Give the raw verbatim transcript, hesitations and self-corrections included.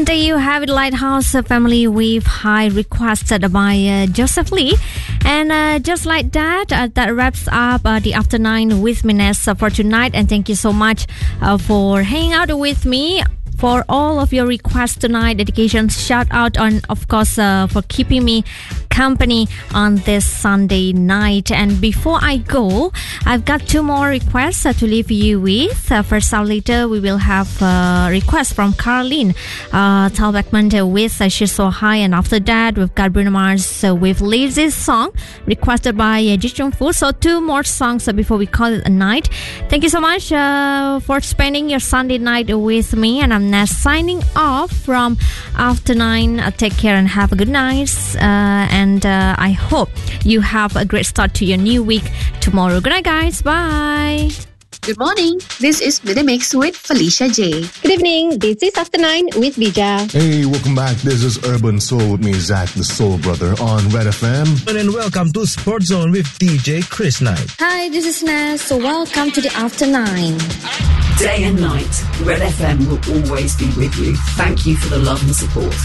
And there you have it, Lighthouse Family with High, requested by uh, Joseph Lee. And uh, just like that, uh, that wraps up uh, the After Nine with Mines uh, for tonight. And thank you so much uh, for hanging out with me. For all of your requests tonight, dedications, shout out on, of course, uh, for keeping me company on this Sunday night. And before I go, I've got two more requests uh, to leave you with. Uh, first out later, we will have a request from Caroline uh, Talbachman with uh, She's So High. And after that, we've got Bruno Mars uh, with Lazy Song, requested by uh, Ji Chung Fu. So two more songs uh, before we call it a night. Thank you so much uh, for spending your Sunday night with me. And I'm now signing off from After Nine. Uh, take care and have a good night. Uh, and uh, I hope you have a great start to your new week tomorrow. Good night, guys. Bye. Good morning. This is Midday Mix with Felicia J. Good evening. This is After Nine with Bija. Hey, welcome back. This is Urban Soul with me, Zach the Soul Brother on Red F M. And welcome to Sport Zone with D J Chris Knight. Hi, this is Naz. So welcome to the After Nine. Day and night, Red F M will always be with you. Thank you for the love and support.